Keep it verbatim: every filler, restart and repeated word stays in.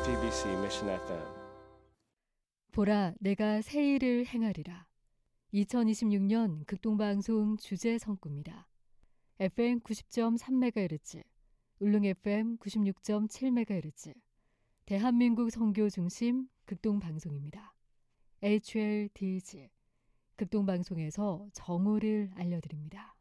제이티비씨 Mission 에프엠. 보라, 내가 새 일을 행하리라. 이천이십육 년 극동방송 주제 성구입니다. 에프엠 구십 점 삼 메가헤르츠, 울릉 에프엠 구십육 점 칠 메가헤르츠, 대한민국 선교 중심 극동방송입니다. 에이치엘디지, 극동방송에서 정오를 알려드립니다.